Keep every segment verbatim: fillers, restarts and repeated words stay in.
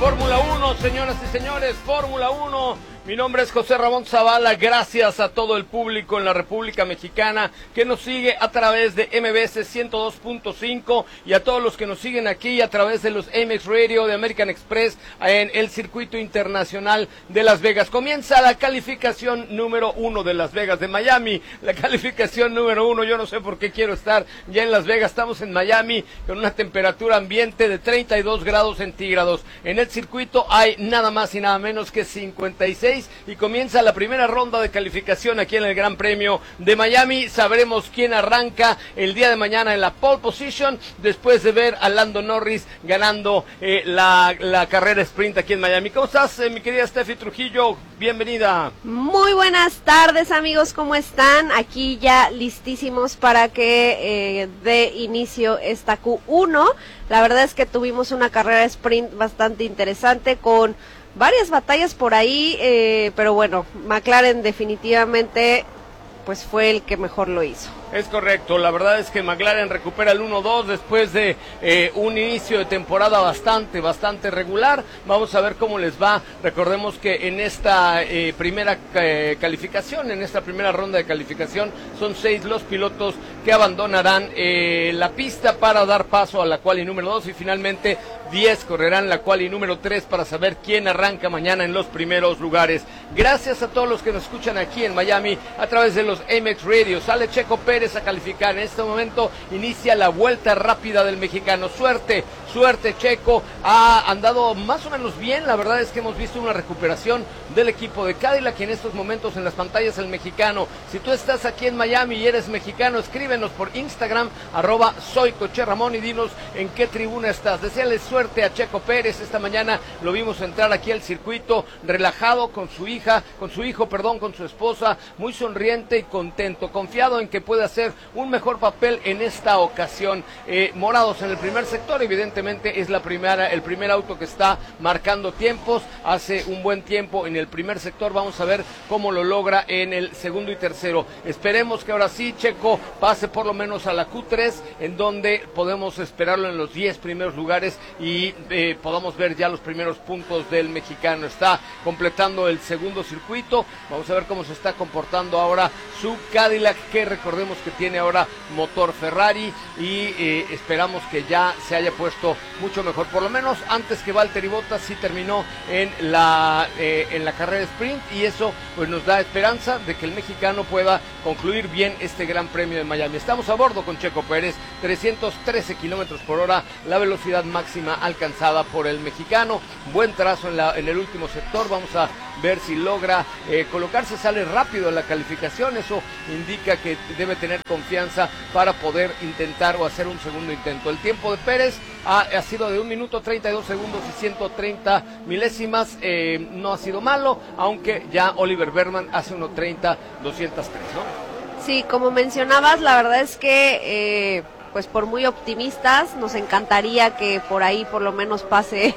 Fórmula uno, señoras y señores, Fórmula uno. Mi nombre es José Ramón Zavala, gracias a todo el público en la República Mexicana que nos sigue a través de M B S ciento dos punto cinco y a todos los que nos siguen aquí a través de los A M X Radio de American Express en el circuito internacional de Las Vegas. Comienza la calificación número uno de Las Vegas, de Miami, la calificación número uno. Yo no sé por qué quiero estar ya en Las Vegas, estamos en Miami con una temperatura ambiente de treinta y dos grados centígrados. En el circuito hay nada más y nada menos que cincuenta y seis y comienza la primera ronda de calificación aquí en el Gran Premio de Miami. Sabremos quién arranca el día de mañana en la pole position después de ver a Lando Norris ganando eh, la, la carrera sprint aquí en Miami. ¿Cómo estás, eh, mi querida Steffi Trujillo? Bienvenida. Muy buenas tardes, amigos, ¿cómo están? Aquí ya listísimos para que eh, dé inicio esta Q uno. La verdad es que tuvimos una carrera sprint bastante interesante con varias batallas por ahí, eh, pero bueno, McLaren definitivamente pues fue el que mejor lo hizo. Es correcto, la verdad es que McLaren recupera el uno dos después de eh, un inicio de temporada bastante, bastante regular. Vamos a ver cómo les va. Recordemos que en esta eh, primera eh, calificación, en esta primera ronda de calificación, son seis los pilotos que abandonarán eh, la pista para dar paso a la quali número dos y finalmente diez correrán la quali número tres para saber quién arranca mañana en los primeros lugares. Gracias a todos los que nos escuchan aquí en Miami a través de los A M X Radio. Sale Checo Pérez a calificar. En este momento inicia la vuelta rápida del mexicano. Suerte, suerte Checo, ha andado más o menos bien. La verdad es que hemos visto una recuperación del equipo de Cadillac y en estos momentos en las pantallas el mexicano. Si tú estás aquí en Miami y eres mexicano, escríbenos por Instagram, arroba soy Coche Ramón y dinos en qué tribuna estás. Deseale suerte a Checo Pérez. Esta mañana lo vimos entrar aquí al circuito relajado con su hija, con su hijo, perdón, con su esposa, muy sonriente y contento, confiado en que puede hacer un mejor papel en esta ocasión. Eh, morados en el primer sector, evidentemente es la primera, el primer auto que está marcando tiempos, hace un buen tiempo en el primer sector. Vamos a ver cómo lo logra en el segundo y tercero. Esperemos que ahora sí Checo pase por lo menos a la Q tres, en donde podemos esperarlo en los diez primeros lugares y eh, podamos ver ya los primeros puntos del mexicano. Está completando el segundo circuito. Vamos a ver cómo se está comportando ahora su Cadillac, que recordemos que tiene ahora motor Ferrari y eh, esperamos que ya se haya puesto mucho mejor, por lo menos antes que Valtteri Bottas sí terminó en la eh, en la carrera sprint, y eso pues nos da esperanza de que el mexicano pueda concluir bien este Gran Premio de Miami. Estamos a bordo con Checo Pérez, trescientos trece kilómetros por hora, la velocidad máxima alcanzada por el mexicano. Buen trazo en, la, en el último sector. Vamos a ver si logra eh, colocarse, sale rápido en la calificación. Eso indica que debe tener confianza para poder intentar o hacer un segundo intento. El tiempo de Pérez ha, ha sido de un minuto treinta y dos segundos y ciento treinta milésimas. Eh, no ha sido malo, aunque ya Oliver Berman hace uno treinta doscientos tres, ¿no? Sí, como mencionabas, la verdad es que eh, pues por muy optimistas nos encantaría que por ahí por lo menos pase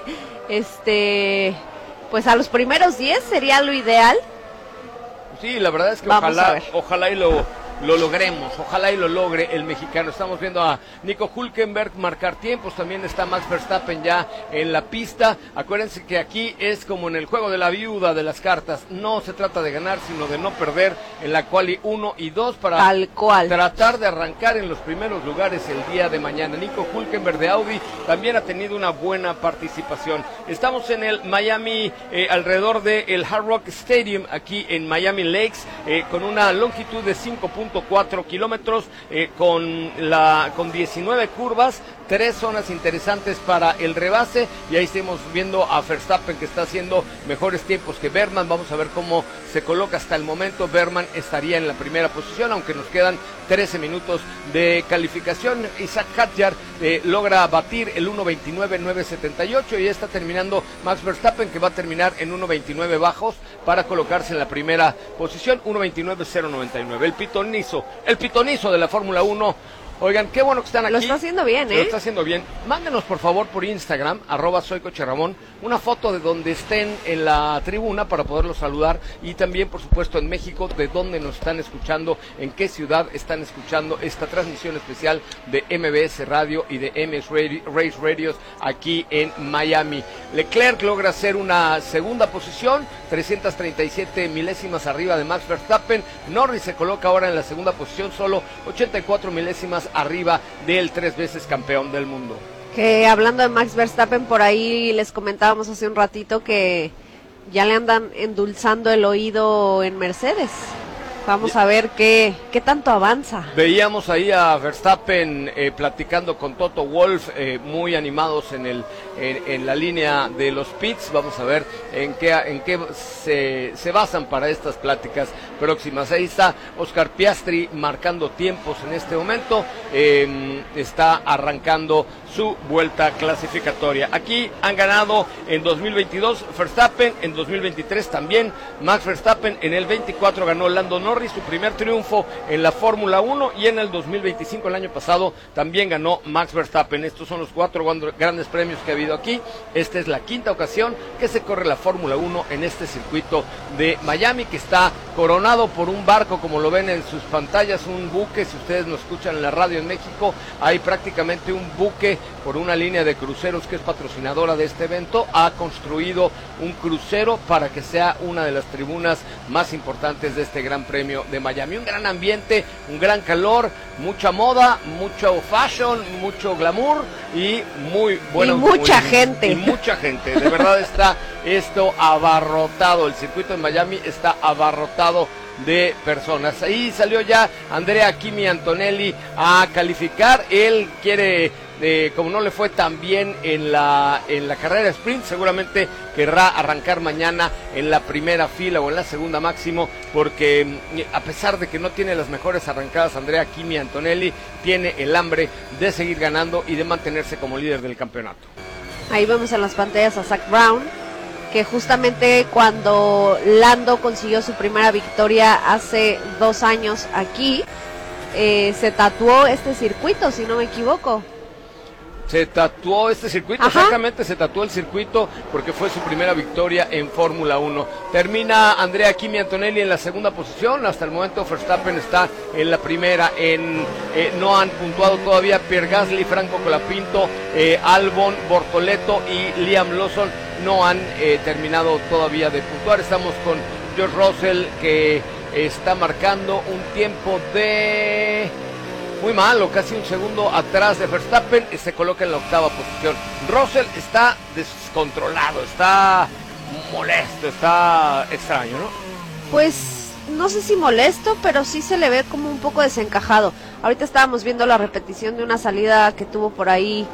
este pues a los primeros diez, sería lo ideal. Sí, la verdad es que Vamos ojalá, ojalá y lo, lo logremos, ojalá y lo logre el mexicano. Estamos viendo a Nico Hülkenberg marcar tiempos, también está Max Verstappen ya en la pista. Acuérdense que aquí es como en el juego de la viuda de las cartas, no se trata de ganar, sino de no perder en la quali uno y dos para Tal cual. tratar de arrancar en los primeros lugares el día de mañana. Nico Hülkenberg de Audi también ha tenido una buena participación. Estamos en el Miami, eh, alrededor del Hard Rock Stadium, aquí en Miami Lakes, eh, con una longitud de cinco punto cuatro kilómetros, eh, con, la, con diecinueve curvas, tres zonas interesantes para el rebase, y ahí estamos viendo a Verstappen que está haciendo mejores tiempos que Berman. Vamos a ver cómo se coloca hasta el momento. Berman estaría en la primera posición, aunque nos quedan trece minutos de calificación. Isaac Hadjar eh, logra batir el uno veintinueve novecientos setenta y ocho y está terminando Max Verstappen, que va a terminar en uno veintinueve bajos para colocarse en la primera posición, uno veintinueve cero noventa y nueve. El pitonizo, el pitonizo de la Fórmula uno, Oigan, qué bueno que están aquí. Lo está haciendo bien, ¿eh? Lo está haciendo bien. Mándenos, por favor, por Instagram, arroba soy Coche Ramón, una foto de donde estén en la tribuna para poderlos saludar. Y también, por supuesto, en México, de dónde nos están escuchando, en qué ciudad están escuchando esta transmisión especial de M B S Radio y de M S Race Radios aquí en Miami. Leclerc logra hacer una segunda posición, trescientas treinta y siete milésimas arriba de Max Verstappen. Norris se coloca ahora en la segunda posición, solo ochenta y cuatro milésimas arriba del tres veces campeón del mundo. Que hablando de Max Verstappen, por ahí les comentábamos hace un ratito que ya le andan endulzando el oído en Mercedes. Vamos a ver qué, qué tanto avanza. Veíamos ahí a Verstappen eh, platicando con Toto Wolff, eh, muy animados en el en, en la línea de los pits. Vamos a ver en qué en qué se, se basan para estas pláticas próximas. Ahí está Oscar Piastri marcando tiempos en este momento. Eh, está arrancando su vuelta clasificatoria. Aquí han ganado en dos mil veintidós Verstappen, en dos mil veintitrés también Max Verstappen, en el veinticuatro ganó Lando Norris, su primer triunfo en la Fórmula uno, y en el dos mil veinticinco, el año pasado, también ganó Max Verstappen. Estos son los cuatro grandes premios que ha habido aquí. Esta es la quinta ocasión que se corre la Fórmula uno en este circuito de Miami, que está coronado por un barco, como lo ven en sus pantallas, un buque. Si ustedes nos escuchan en la radio en México, hay prácticamente un buque por una línea de cruceros que es patrocinadora de este evento. Ha construido un crucero para que sea una de las tribunas más importantes de este gran premio de Miami. Un gran ambiente, un gran calor, mucha moda, mucho fashion, mucho glamour y muy buena y mucha gente y mucha gente, de verdad está esto abarrotado. El circuito de Miami está abarrotado de personas. Ahí salió ya Andrea Kimi Antonelli a calificar. Él quiere, eh, como no le fue tan bien en la en la carrera sprint, seguramente querrá arrancar mañana en la primera fila o en la segunda máximo, porque a pesar de que no tiene las mejores arrancadas, Andrea Kimi Antonelli tiene el hambre de seguir ganando y de mantenerse como líder del campeonato. Ahí vemos en las pantallas a Zak Brown, que justamente cuando Lando consiguió su primera victoria hace dos años aquí, eh, se tatuó este circuito, si no me equivoco. Se tatuó este circuito, Ajá. exactamente, se tatuó el circuito porque fue su primera victoria en Fórmula uno. Termina Andrea Kimi Antonelli en la segunda posición. Hasta el momento Verstappen está en la primera. En eh, no han puntuado todavía Pierre Gasly, Franco Colapinto, eh, Albon, Bortoleto y Liam Lawson. No han eh, terminado todavía de puntuar. Estamos con George Russell, que está marcando un tiempo de... muy malo, casi un segundo atrás de Verstappen, y se coloca en la octava posición. Russell está descontrolado, está molesto, está extraño, ¿no? Pues no sé si molesto, pero sí se le ve como un poco desencajado. Ahorita estábamos viendo la repetición de una salida que tuvo por ahí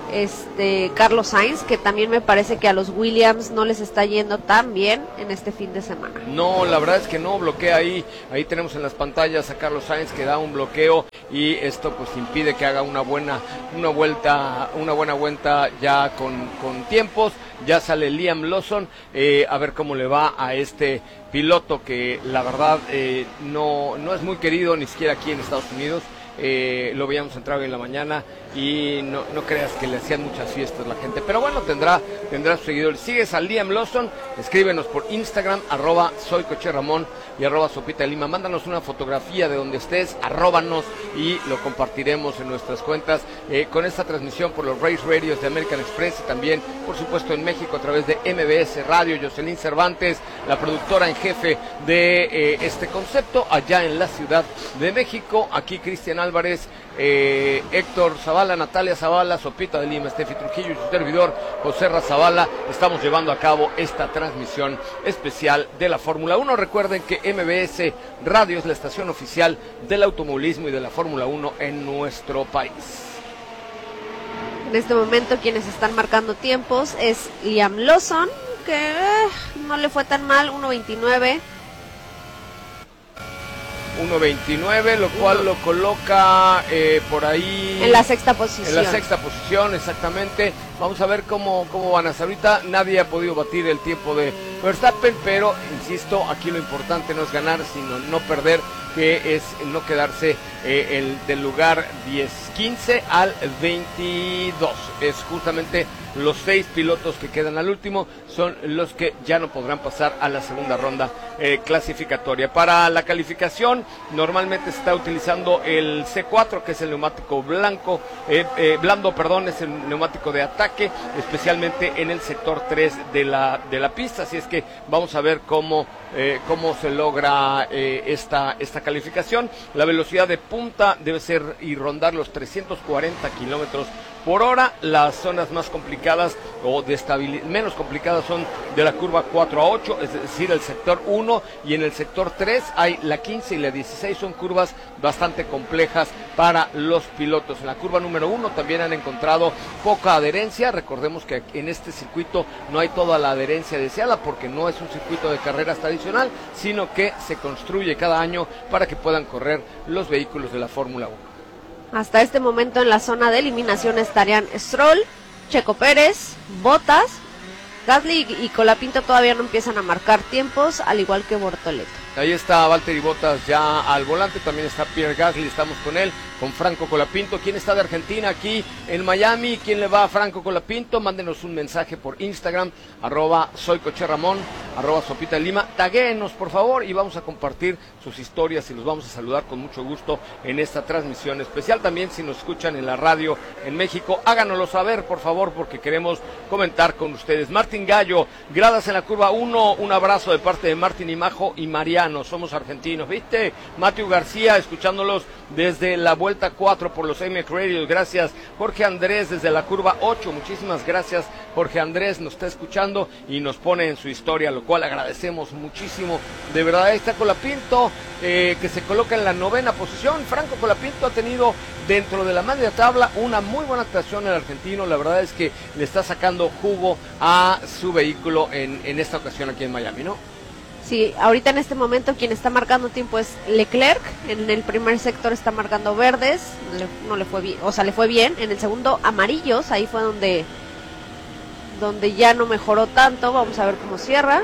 este Carlos Sainz, que también me parece que a los Williams no les está yendo tan bien en este fin de semana. No, la verdad es que no, bloquea ahí, ahí tenemos en las pantallas a Carlos Sainz que da un bloqueo, y esto pues impide que haga una buena una vuelta, una buena vuelta ya con, con tiempos. Ya sale Liam Lawson, eh, a ver cómo le va a este piloto que la verdad eh, no, no es muy querido ni siquiera aquí en Estados Unidos. Eh, lo veíamos entrar hoy en la mañana y no, no creas que le hacían muchas fiestas la gente, pero bueno, tendrá tendrá sus seguidores. Sigues a Liam Lawson, escríbenos por Instagram, arroba soy Coche Ramón y arroba Sopita de Lima. Mándanos una fotografía de donde estés, arróbanos y lo compartiremos en nuestras cuentas, eh, con esta transmisión por los Race Radios de American Express, y también por supuesto en México a través de M B S Radio. Jocelyn Cervantes, la productora en jefe de eh, este concepto allá en la Ciudad de México. Aquí Cristian Álvarez, eh, Héctor Zavala, Natalia Zavala, Sopita de Lima, Steffi Trujillo y su servidor José Zavala. Estamos llevando a cabo esta transmisión especial de la Fórmula uno. Recuerden que M B S Radio es la estación oficial del automovilismo y de la Fórmula uno en nuestro país. En este momento quienes están marcando tiempos es Liam Lawson, que eh, no le fue tan mal, uno veintinueve. uno veintinueve, lo cual lo coloca eh, por ahí... En la sexta posición. En la sexta posición, exactamente. Vamos a ver cómo, cómo van hasta ahorita. Nadie ha podido batir el tiempo de Verstappen, pero, insisto, aquí lo importante no es ganar, sino no perder, que es no quedarse eh, el, del lugar diez quince al veintidós. Es justamente los seis pilotos que quedan al último son los que ya no podrán pasar a la segunda ronda eh, clasificatoria. Para la calificación normalmente se está utilizando el C cuatro, que es el neumático blanco, eh, eh, blando, perdón, es el neumático de ataque, especialmente en el sector tres de la, de la pista. Así es que vamos a ver cómo, eh, cómo se logra eh, esta, esta calificación. La velocidad de punta debe ser y rondar los trescientos cuarenta kilómetros por hora. Las zonas más complicadas o de estabilidad menos complicadas son de la curva cuatro a ocho, es decir, el sector uno, y en el sector tres hay la quince y la dieciséis, son curvas bastante complejas para los pilotos. En la curva número uno también han encontrado poca adherencia. Recordemos que en este circuito no hay toda la adherencia deseada porque no es un circuito de carreras tradicional, sino que se construye cada año para que puedan correr los vehículos de la Fórmula uno. Hasta este momento en la zona de eliminación estarían Stroll, Checo Pérez, Bottas, Gasly y Colapinto todavía no empiezan a marcar tiempos, al igual que Bortoleto. Ahí está Valtteri Bottas ya al volante, también está Pierre Gasly, estamos con él, con Franco Colapinto. ¿Quién está de Argentina aquí en Miami? ¿Quién le va a Franco Colapinto? Mándenos un mensaje por Instagram, arroba soy Coche Ramón, arroba Sopita Lima, taguéenos por favor y vamos a compartir sus historias y los vamos a saludar con mucho gusto en esta transmisión especial. También si nos escuchan en la radio en México, háganoslo saber por favor, porque queremos comentar con ustedes. Martín Gallo, gradas en la curva uno, un abrazo de parte de Martín y Majo y Mariano, somos argentinos, ¿viste? Matthew García, escuchándolos desde la vuelta cuatro por los M X Radio, gracias. Jorge Andrés desde la curva ocho, muchísimas gracias. Jorge Andrés nos está escuchando y nos pone en su historia, lo cual agradecemos muchísimo. De verdad, ahí está Colapinto, eh, que se coloca en la novena posición. Franco Colapinto ha tenido dentro de la media tabla una muy buena actuación el argentino. La verdad es que le está sacando jugo a su vehículo en, en esta ocasión aquí en Miami, ¿no? Sí, ahorita en este momento quien está marcando tiempo es Leclerc. En el primer sector está marcando verdes, le, no le fue bien, o sea, le fue bien. En el segundo amarillos, ahí fue donde donde ya no mejoró tanto. Vamos a ver cómo cierra.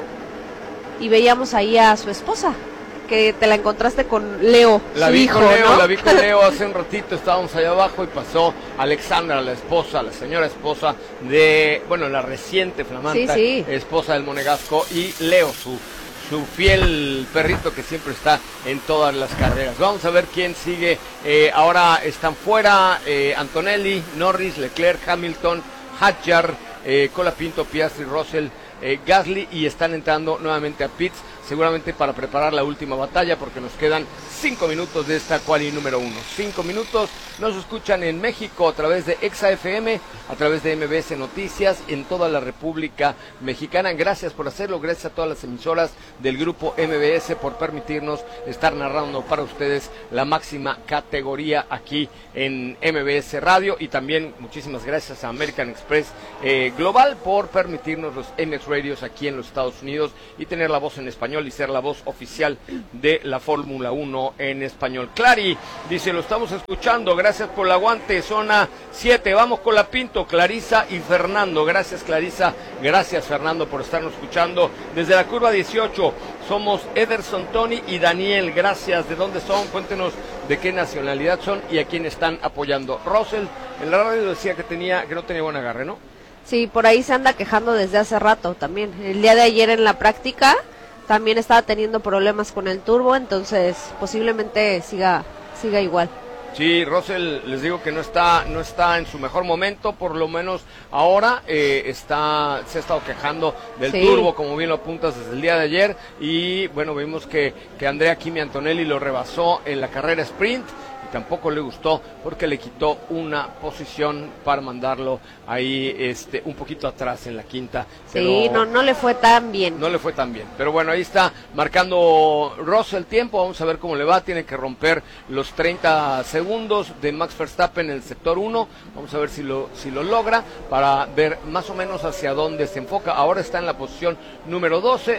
Y veíamos ahí a su esposa, que te la encontraste con Leo, la su vi hijo, con Leo, ¿no? La vi con Leo hace un ratito, estábamos allá abajo y pasó Alexandra, la esposa, la señora esposa de, bueno, la reciente flamante sí, sí. esposa del Monegasco, y Leo, su su fiel perrito que siempre está en todas las carreras. Vamos a ver quién sigue. Eh, ahora están fuera eh, Antonelli, Norris, Leclerc, Hamilton, Hadjar, eh, Colapinto, Piastri, Russell, eh, Gasly, y están entrando nuevamente a pits, seguramente para preparar la última batalla, porque nos quedan cinco minutos de esta quali número uno. Cinco minutos. Nos escuchan en México a través de Exa F M, a través de M B S Noticias, en toda la República Mexicana. Gracias por hacerlo, gracias a todas las emisoras del grupo M B S por permitirnos estar narrando para ustedes la máxima categoría aquí en M B S Radio, y también muchísimas gracias a American Express eh, Global por permitirnos los M X Radios aquí en los Estados Unidos y tener la voz en español y ser la voz oficial de la Fórmula uno en español. Clary dice, lo estamos escuchando, gracias por el aguante. Zona siete, vamos con la Pinto, Clarisa y Fernando. Gracias Clarisa, gracias Fernando por estarnos escuchando. Desde la curva dieciocho somos Ederson, Tony y Daniel. Gracias. ¿De dónde son? Cuéntenos de qué nacionalidad son y a quién están apoyando. Russell en la radio decía que tenía que no tenía buen agarre, ¿no? Sí, por ahí se anda quejando desde hace rato también. El día de ayer en la práctica también estaba teniendo problemas con el turbo, entonces posiblemente siga siga igual. Sí, Russell, les digo que no está no está en su mejor momento, por lo menos ahora eh, está se ha estado quejando del sí. turbo, como bien lo apuntas, desde el día de ayer, y bueno, vimos que, que Andrea Kimi Antonelli lo rebasó en la carrera sprint, y tampoco le gustó porque le quitó una posición para mandarlo ahí este un poquito atrás en la quinta. Sí, no, no le fue tan bien. No le fue tan bien, pero bueno, ahí está marcando Russell el tiempo, vamos a ver cómo le va, tiene que romper los treinta segundos de Max Verstappen en el sector uno, vamos a ver si lo, si lo logra, para ver más o menos hacia dónde se enfoca. Ahora está en la posición número doce,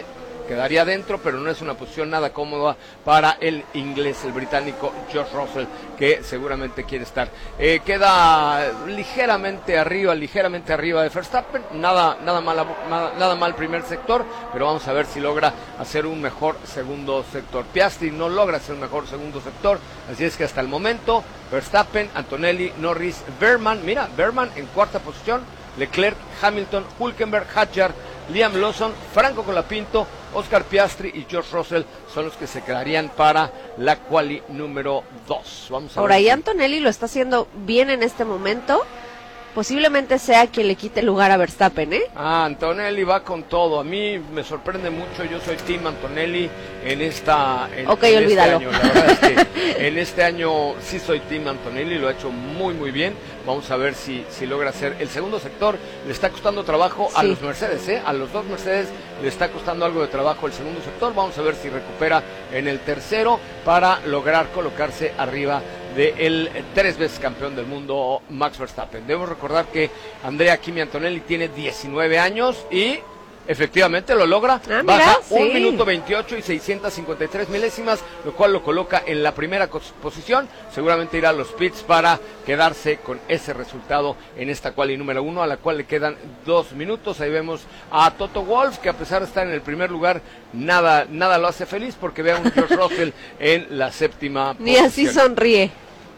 quedaría dentro, pero no es una posición nada cómoda para el inglés, el británico George Russell, que seguramente quiere estar. Eh, queda ligeramente arriba, ligeramente arriba de Verstappen, nada, nada, mal, nada, nada mal primer sector, pero vamos a ver si logra hacer un mejor segundo sector. Piastri no logra hacer un mejor segundo sector, así es que hasta el momento Verstappen, Antonelli, Norris, Berman, mira, Berman en cuarta posición, Leclerc, Hamilton, Hülkenberg, Hadjar, Liam Lawson, Franco Colapinto, Oscar Piastri y George Russell son los que se quedarían para la quali número dos. Vamos a Por ver ahí si... Antonelli lo está haciendo bien en este momento. Posiblemente sea quien le quite lugar a Verstappen, ¿eh? Ah, Antonelli va con todo. A mí me sorprende mucho. Yo soy Team Antonelli en esta. En, ok, en olvídalo. Este año. La verdad es que en este año sí soy Team Antonelli. Lo ha hecho muy, muy bien. Vamos a ver si, si logra hacer. El segundo sector le está costando trabajo a sí. los Mercedes, ¿eh? A los dos Mercedes le está costando algo de trabajo el segundo sector. Vamos a ver si recupera en el tercero para lograr colocarse arriba del tres veces campeón del mundo Max Verstappen. Debemos recordar que Andrea Kimi Antonelli tiene diecinueve años y efectivamente lo logra. Ah, baja mira, un sí. minuto veintiocho y seiscientas cincuenta y tres milésimas, lo cual lo coloca en la primera posición. Seguramente irá a los pits para quedarse con ese resultado en esta quali número uno, a la cual le quedan dos minutos. Ahí vemos a Toto Wolff, que a pesar de estar en el primer lugar, nada, nada lo hace feliz, porque ve a un George Russell en la séptima Ni posición. así sonríe.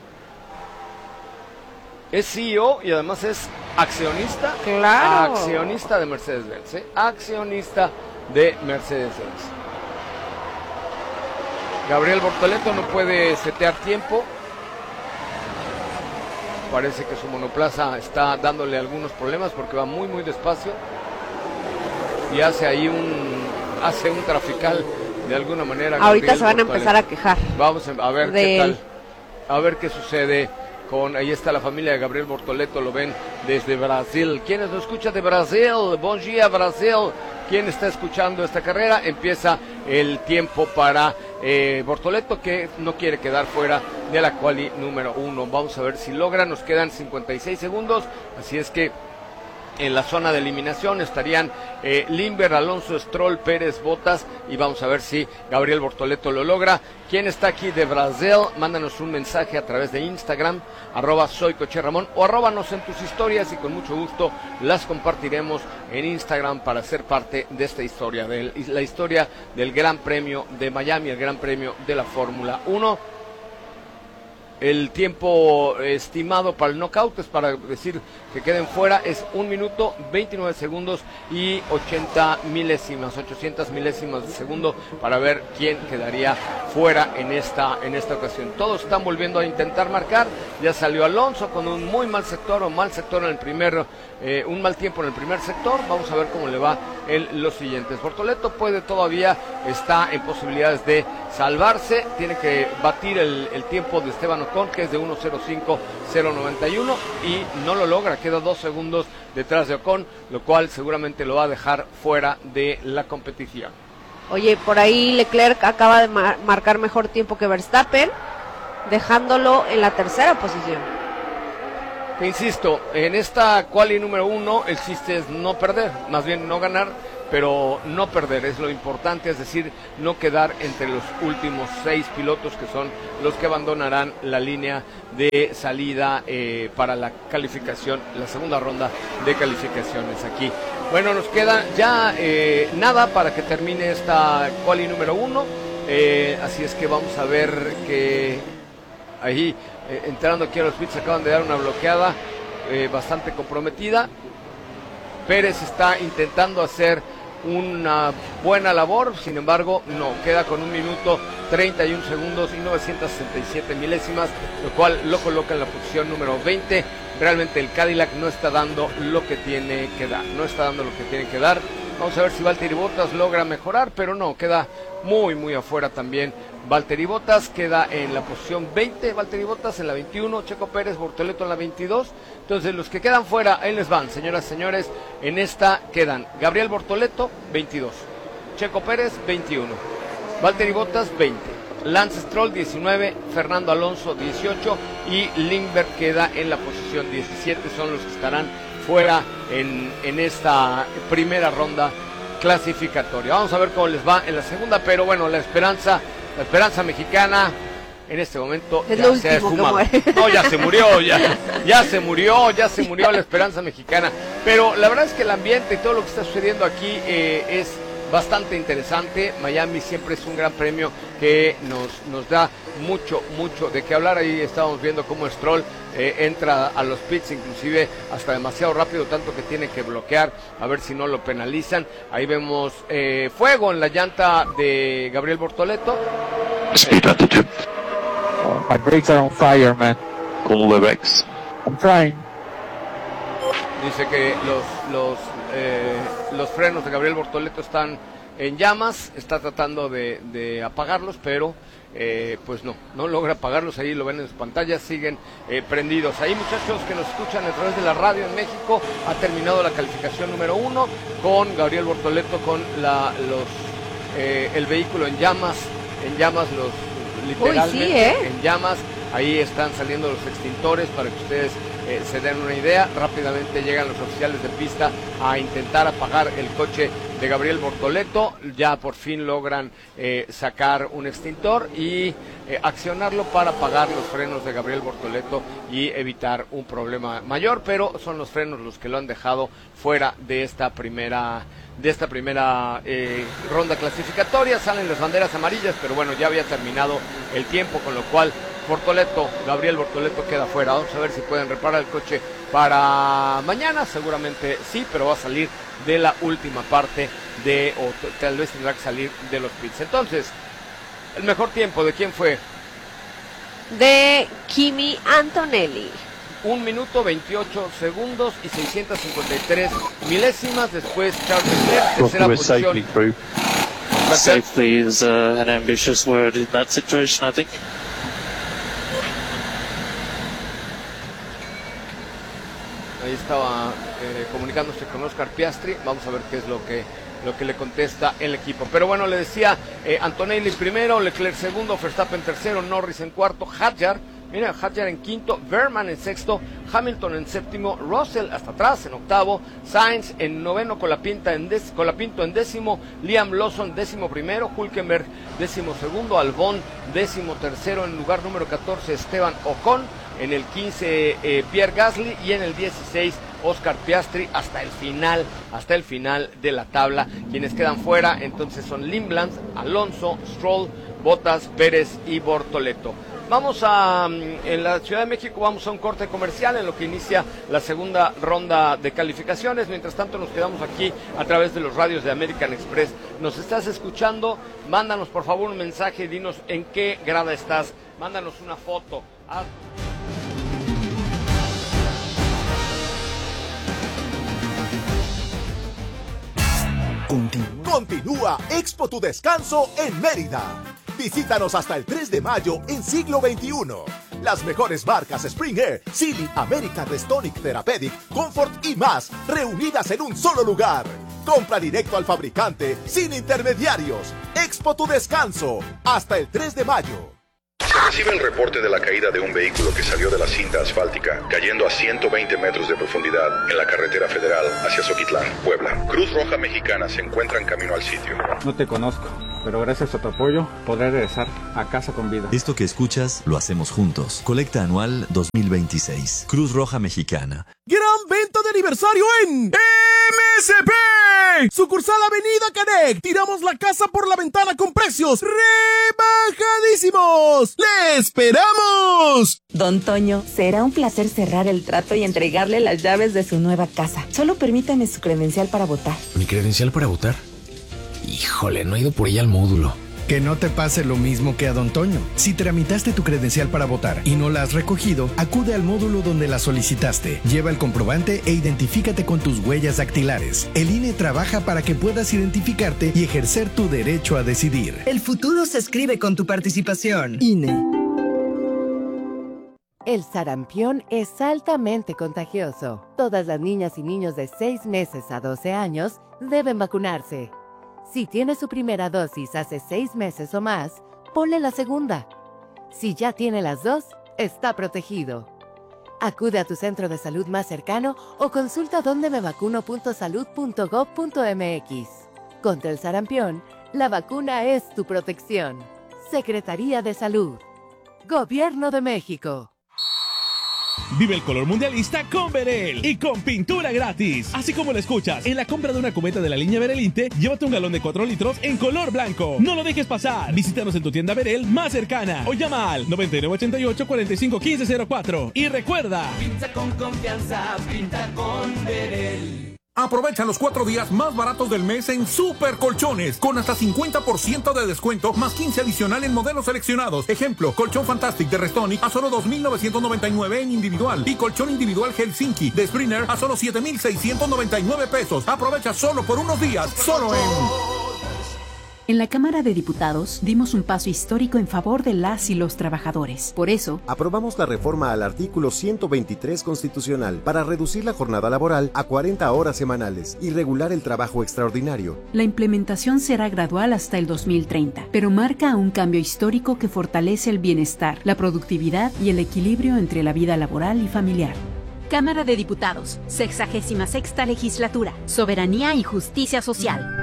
Es C E O y además es accionista. Claro. Accionista de Mercedes-Benz. ¿eh? Accionista de Mercedes-Benz. Gabriel Bortoleto no puede setear tiempo. Parece que su monoplaza está dándole algunos problemas porque va muy, muy despacio. Y hace ahí un, hace un trafical de alguna manera. Ahorita Gabriel se van a Bortoleto. empezar a quejar. Vamos a ver de qué tal. él. A ver qué sucede. Con, ahí está la familia de Gabriel Bortoleto, lo ven desde Brasil. ¿Quiénes nos escuchan de Brasil? Bom dia, Brasil. ¿Quién está escuchando esta carrera? Empieza el tiempo para eh, Bortoleto, que no quiere quedar fuera de la quali número uno. Vamos a ver si logra. Nos quedan cincuenta y seis segundos, así es que en la zona de eliminación estarían eh, Limber, Alonso, Stroll, Pérez, Bottas, y vamos a ver si Gabriel Bortoleto lo logra. ¿Quién está aquí de Brasil? Mándanos un mensaje a través de Instagram, arroba soy Coche Ramón, o arróbanos en tus historias y con mucho gusto las compartiremos en Instagram para ser parte de esta historia, de la historia del Gran Premio de Miami, el Gran Premio de la Fórmula uno. El tiempo estimado para el knockout, es para decir que queden fuera, es un minuto, veintinueve segundos y ochenta milésimas, ochocientas milésimas de segundo para ver quién quedaría fuera en esta, en esta ocasión. Todos están volviendo a intentar marcar. Ya salió Alonso con un muy mal sector o mal sector en el primer, eh, un mal tiempo en el primer sector. Vamos a ver cómo le va en los siguientes. Bortoleto puede todavía, está en posibilidades de salvarse, tiene que batir el, el tiempo de Esteban Ocon, que es de uno cero cinco cero noventa y uno, y no lo logra, queda dos segundos detrás de Ocon, lo cual seguramente lo va a dejar fuera de la competición. Oye, por ahí Leclerc acaba de mar- marcar mejor tiempo que Verstappen, dejándolo en la tercera posición. Te insisto, en esta quali número uno el chiste es no perder, más bien no ganar, pero no perder es lo importante, es decir, no quedar entre los últimos seis pilotos que son los que abandonarán la línea de salida eh, para la calificación, la segunda ronda de calificaciones aquí. Bueno, nos queda ya eh, nada para que termine esta quali número uno, eh, así es que vamos a ver que ahí eh, entrando aquí a los pits acaban de dar una bloqueada eh, bastante comprometida. Pérez está intentando hacer una buena labor, sin embargo no, queda con un minuto treinta y un segundos y novecientas sesenta y siete milésimas, lo cual lo coloca en la posición número veinte. Realmente el Cadillac no está dando lo que tiene que dar, no está dando lo que tiene que dar. Vamos a ver si Valtteri Bottas logra mejorar, pero no, queda muy muy afuera también. Valtteri Bottas queda en la posición veinte, Valtteri Bottas en la veintiuno, Checo Pérez, Bortoleto en la veintidós. Entonces los que quedan fuera, ahí les van, señoras y señores. En esta quedan Gabriel Bortoleto, veintidós, Checo Pérez, veintiuno, Valtteri Bottas, veinte, Lance Stroll, diecinueve, Fernando Alonso, dieciocho, y Limber queda en la posición diecisiete. Son los que estarán fuera en, en esta primera ronda clasificatoria. Vamos a ver cómo les va en la segunda, pero bueno, la esperanza, la esperanza mexicana en este momento es ya lo se ha último esfumado. que muere. No, ya se murió, ya, ya se murió, ya se murió la esperanza mexicana. Pero la verdad es que el ambiente y todo lo que está sucediendo aquí eh, es bastante interesante. Miami siempre es un gran premio que nos, nos da mucho, mucho de qué hablar. Ahí estábamos viendo cómo Stroll eh, entra a los pits, inclusive hasta demasiado rápido, tanto que tiene que bloquear a ver si no lo penalizan. Ahí vemos eh, fuego en la llanta de Gabriel Bortoleto. Speed attitude. Oh, my brakes are on fire, man. Cool the brakes. I'm trying. Dice que los, los, eh, los frenos de Gabriel Bortoleto están en llamas, está tratando de, de apagarlos, pero eh, pues no, no logra apagarlos. Ahí lo ven en sus pantallas, siguen eh, prendidos. Ahí, muchachos que nos escuchan a través de la radio en México, ha terminado la calificación número uno con Gabriel Bortoleto con la, los, eh, el vehículo en llamas, en llamas los literalmente, Uy, sí, ¿eh? en llamas. Ahí están saliendo los extintores para que ustedes eh, se den una idea. Rápidamente llegan los oficiales de pista a intentar apagar el coche de Gabriel Bortoleto. Ya por fin logran eh, sacar un extintor y eh, accionarlo para apagar los frenos de Gabriel Bortoleto y evitar un problema mayor, pero son los frenos los que lo han dejado fuera de esta primera de esta primera eh, ronda clasificatoria. Salen las banderas amarillas, pero bueno, ya había terminado el tiempo, con lo cual Bortoleto, Gabriel Bortoleto queda fuera. Vamos a ver si pueden reparar el coche para mañana. Seguramente sí, pero va a salir de la última parte de, o tal vez tendrá que salir de los pits. Entonces, el mejor tiempo, ¿de quién fue? De Kimi Antonelli. Un minuto veintiocho segundos y seiscientos cincuenta y tres milésimas. Después Charles Leclerc, tercera posición. Safely is uh, an ambitious word in that situation, I think. Ahí estaba eh, comunicándose con Oscar Piastri. Vamos a ver qué es lo que lo que le contesta el equipo. Pero bueno, le decía, eh, Antonelli primero, Leclerc segundo, Verstappen tercero, Norris en cuarto, Hadjar, mira, Hadjar en quinto, Verman en sexto, Hamilton en séptimo, Russell hasta atrás en octavo, Sainz en noveno, Colapinto en, dec- Colapinto en décimo, Liam Lawson décimo primero, Hülkenberg décimo segundo, Albon décimo tercero, en lugar número catorce Esteban Ocon, en el quince eh, Pierre Gasly y en el dieciséis Oscar Piastri. Hasta el final, hasta el final de la tabla, quienes quedan fuera entonces son Limland, Alonso, Stroll, Bottas, Pérez y Bortoleto. Vamos a, en la Ciudad de México vamos a un corte comercial en lo que inicia la segunda ronda de calificaciones. Mientras tanto nos quedamos aquí a través de los radios de American Express. ¿Nos estás escuchando? Mándanos por favor un mensaje, dinos en qué grada estás, mándanos una foto. Haz... Continúa Expo Tu Descanso en Mérida. Visítanos hasta el tres de mayo en Siglo veintiuno. Las mejores marcas Spring Air, Silly, American Restonic, Therapeutic, Comfort y más, reunidas en un solo lugar. Compra directo al fabricante, sin intermediarios. Expo Tu Descanso, hasta el tres de mayo. Se recibe el reporte de la caída de un vehículo que salió de la cinta asfáltica, cayendo a ciento veinte metros de profundidad en la carretera federal hacia Zoquitlán, Puebla. Cruz Roja Mexicana se encuentra en camino al sitio. No te conozco, pero gracias a tu apoyo podré regresar a casa con vida. Esto que escuchas lo hacemos juntos. Colecta anual dos mil veintiséis. Cruz Roja Mexicana. Gran venta de aniversario en M S P. Sucursal Avenida Canec. Tiramos la casa por la ventana con precios rebajadísimos. ¡Le esperamos! Don Toño, será un placer cerrar el trato y entregarle las llaves de su nueva casa. Solo permítame su credencial para votar. ¿Mi credencial para votar? Híjole, no he ido por ella al módulo. Que no te pase lo mismo que a Don Toño. Si tramitaste tu credencial para votar y no la has recogido, acude al módulo donde la solicitaste. Lleva el comprobante e identifícate con tus huellas dactilares. El I N E trabaja para que puedas identificarte y ejercer tu derecho a decidir. El futuro se escribe con tu participación. I N E. El sarampión es altamente contagioso. Todas las niñas y niños de seis meses a doce años deben vacunarse. Si tiene su primera dosis hace seis meses o más, ponle la segunda. Si ya tiene las dos, está protegido. Acude a tu centro de salud más cercano o consulta donde me vacuno punto salud punto gob punto m x. Contra el sarampión, la vacuna es tu protección. Secretaría de Salud. Gobierno de México. Vive el color mundialista con Berel y con pintura gratis. Así como lo escuchas, en la compra de una cubeta de la línea Berelinte, llévate un galón de cuatro litros en color blanco. No lo dejes pasar. Visítanos en tu tienda Berel más cercana o llama al noventa y nueve ochenta y ocho, cuarenta y cinco, quince cero cuatro. Y recuerda, pinta con confianza, pinta con Berel. Aprovecha los cuatro días más baratos del mes en Super Colchones, con hasta cincuenta por ciento de descuento, más quince adicional en modelos seleccionados. Ejemplo, colchón Fantastic de Restonic a solo dos mil novecientos noventa y nueve en individual, y colchón individual Helsinki de Springer a solo siete mil seiscientos noventa y nueve pesos. Aprovecha solo por unos días, solo en... En la Cámara de Diputados dimos un paso histórico en favor de las y los trabajadores. Por eso, aprobamos la reforma al artículo ciento veintitrés constitucional para reducir la jornada laboral a cuarenta horas semanales y regular el trabajo extraordinario. La implementación será gradual hasta el dos mil treinta, pero marca un cambio histórico que fortalece el bienestar, la productividad y el equilibrio entre la vida laboral y familiar. Cámara de Diputados, sexagésima sexta legislatura, soberanía y justicia social.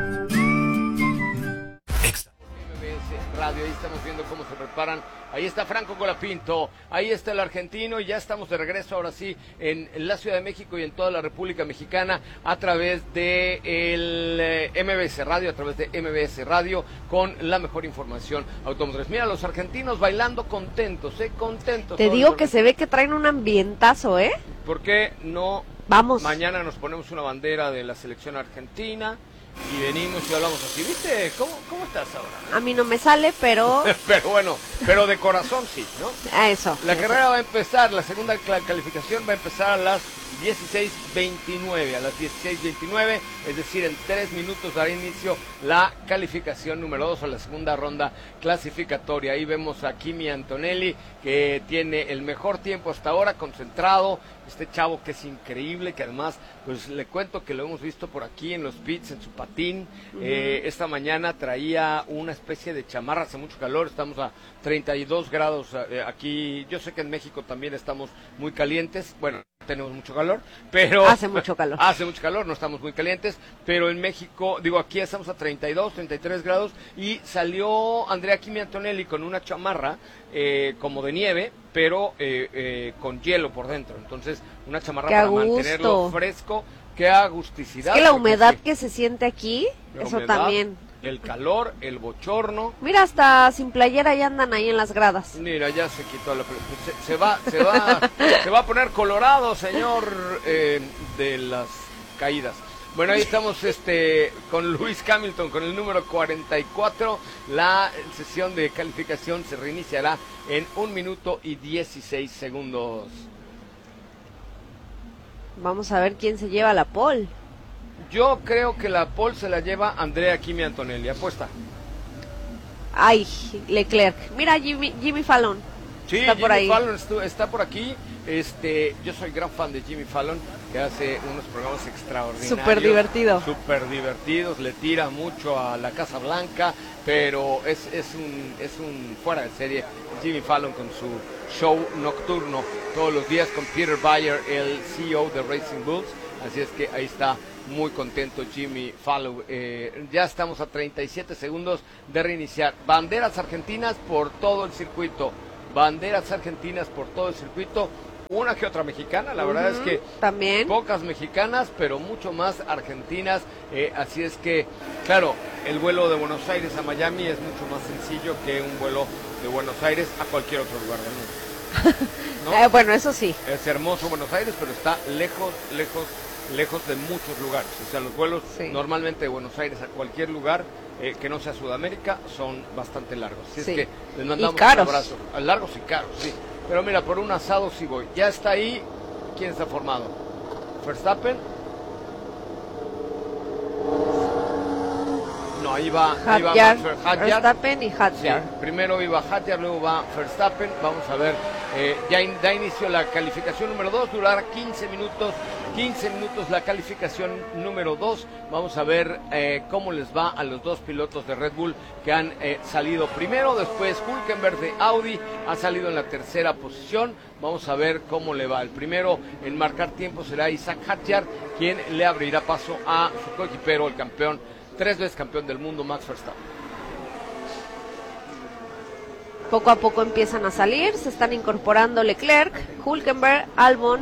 Radio, ahí estamos viendo cómo se preparan. Ahí está Franco Colapinto, ahí está el argentino y ya estamos de regreso ahora sí en la Ciudad de México y en toda la República Mexicana a través de el eh, M B S Radio, a través de M B S Radio con la mejor información automotriz. Mira, los argentinos bailando contentos, eh, contentos. Te digo que se ve que traen un ambientazo, ¿eh? ¿Por qué no? Vamos. Mañana nos ponemos una bandera de la selección argentina. Y venimos y hablamos así, ¿viste? ¿Cómo, cómo estás ahora? A mí no me sale, pero... pero bueno, pero de corazón sí, ¿no? A eso. La eso. carrera va a empezar, la segunda calificación va a empezar a las dieciséis veintinueve, a las dieciséis veintinueve, es decir, en tres minutos dará inicio la calificación número dos a la segunda ronda clasificatoria. Ahí vemos a Kimi Antonelli, que tiene el mejor tiempo hasta ahora, concentrado, este chavo que es increíble, que además, pues le cuento que lo hemos visto por aquí en los pits, en su patín. Uh-huh. eh, esta mañana traía una especie de chamarra, hace mucho calor, estamos a treinta y dos grados eh, aquí, yo sé que en México también estamos muy calientes, bueno, tenemos mucho calor, pero... Hace mucho calor. Hace mucho calor, no estamos muy calientes, pero en México, digo, aquí estamos a treinta y dos, treinta y tres grados, y salió Andrea Kimi Antonelli con una chamarra eh, como de nieve, pero eh, eh, con hielo por dentro, entonces una chamarra para mantenerlo fresco, qué agusticidad. Es que la humedad sí. que se siente aquí, la eso humedad, también... El calor, el bochorno. Mira, hasta sin playera ya andan ahí en las gradas. Mira, ya se quitó la se, se va, se va, se va a poner colorado, señor eh, de las caídas. Bueno, ahí estamos este con Lewis Hamilton con el número cuarenta y cuatro. La sesión de calificación se reiniciará en un minuto y dieciséis segundos. Vamos a ver quién se lleva la pole. Yo creo que la pole se la lleva Andrea Kimi Antonelli. Apuesta. Ay, Leclerc. Mira, Jimmy, Jimmy Fallon. Sí, está Jimmy por ahí. Fallon estu- está por aquí. Este, yo soy gran fan de Jimmy Fallon, que hace unos programas extraordinarios. Súper divertido. Súper divertidos. Le tira mucho a la Casa Blanca, pero es, es, un, es un fuera de serie. Jimmy Fallon con su show nocturno todos los días con Peter Bayer, el C E O de Racing Bulls. Así es que ahí está. Muy contento Jimmy Fallon. Eh, ya estamos a treinta y siete segundos de reiniciar. Banderas argentinas por todo el circuito. Banderas argentinas por todo el circuito. Una que otra mexicana. La uh-huh. verdad es que también pocas mexicanas, pero mucho más argentinas. Eh, así es que, claro, el vuelo de Buenos Aires a Miami es mucho más sencillo que un vuelo de Buenos Aires a cualquier otro lugar del mundo. ¿No? eh, bueno, eso sí. Es hermoso Buenos Aires, pero está lejos, lejos lejos de muchos lugares, o sea, los vuelos sí. normalmente de Buenos Aires a cualquier lugar eh, que no sea Sudamérica son bastante largos, así sí. es que les mandamos y caros. un abrazo, largos y caros, sí, pero mira, por un asado sí voy, ya está ahí, ¿quién está formado? Verstappen, no, ahí va, ahí va Hadjar, Max Hadjar. Verstappen y Hadjar. Sí, primero iba Hadjar, luego va Verstappen, vamos a ver, eh, ya in, da inicio la calificación número dos, durará quince minutos, quince minutos la calificación número dos, vamos a ver eh, cómo les va a los dos pilotos de Red Bull que han eh, salido primero, después Hülkenberg de Audi ha salido en la tercera posición, vamos a ver cómo le va, el primero en marcar tiempo será Isaac Hadjar, quien le abrirá paso a su coequipero, el campeón tres veces campeón del mundo, Max Verstappen. Poco a poco empiezan a salir, se están incorporando Leclerc, Hülkenberg, Albon.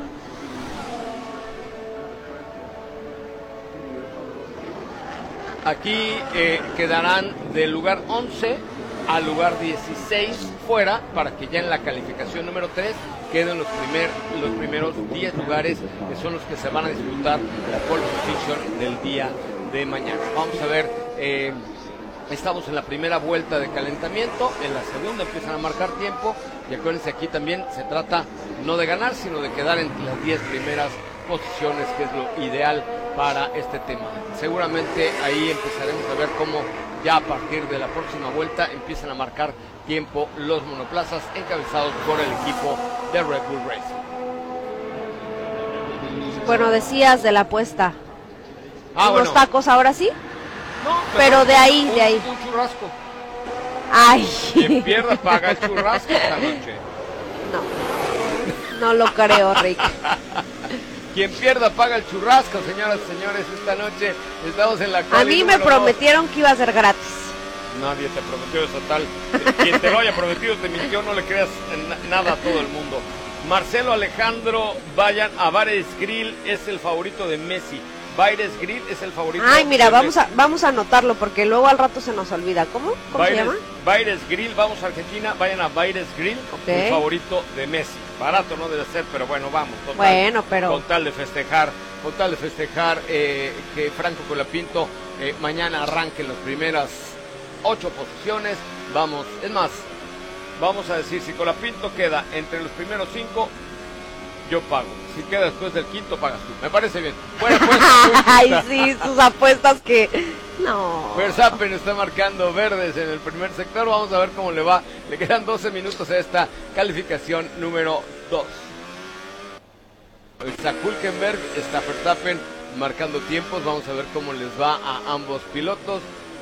Aquí eh, quedarán del lugar once al lugar dieciséis fuera, para que ya en la calificación número tres queden los, primer, los primeros diez lugares, que son los que se van a disputar la pole position del día de mañana. Vamos a ver, eh, estamos en la primera vuelta de calentamiento, en la segunda empiezan a marcar tiempo, y acuérdense, aquí también se trata no de ganar, sino de quedar entre las diez primeras posiciones, que es lo ideal para este tema. Seguramente ahí empezaremos a ver cómo ya a partir de la próxima vuelta empiezan a marcar tiempo los monoplazas encabezados por el equipo de Red Bull Racing. Bueno, decías de la apuesta. Ah, ¿Unos bueno. tacos ahora sí? No, pero, pero de ahí, un, de ahí. Un churrasco. Ay. Quien pierda paga el churrasco esta noche. No, no lo creo, Rick. Quien pierda paga el churrasco, señoras y señores, esta noche estamos en la A mí me prometieron dos. que iba a ser gratis. Nadie te prometió eso, tal. Quien te lo haya prometido te mintió, no le creas nada a todo el mundo. Marcelo Alejandro, vayan a Bares Grill, es el favorito de Messi. Bares Grill es el favorito. Ay, mira, de vamos Messi. a vamos a anotarlo porque luego al rato se nos olvida. ¿Cómo? ¿Cómo Baires, se llama? Baires Grill, vamos a Argentina, vayan a Baires Grill, okay. El favorito de Messi. Barato no debe ser, pero bueno, vamos. Total, bueno, pero... Con tal de festejar, con tal de festejar eh, que Franco Colapinto eh, mañana arranque en las primeras ocho posiciones. Vamos, es más, vamos a decir, si Colapinto queda entre los primeros cinco, yo pago. Si queda después del quinto, pagas tú. Me parece bien. Buena apuesta. Ay, sí, sus apuestas que... No. Verstappen está marcando verdes en el primer sector. Vamos a ver cómo le va. Le quedan doce minutos a esta calificación número dos. Está Hülkenberg, está Verstappen marcando tiempos. Vamos a ver cómo les va a ambos pilotos.